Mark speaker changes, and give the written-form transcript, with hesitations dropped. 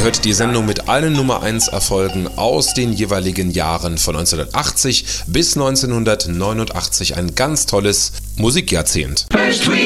Speaker 1: hört die Sendung mit allen Nummer 1 Erfolgen aus den jeweiligen Jahren von 1980 bis 1989. Ein ganz tolles Musikjahrzehnt.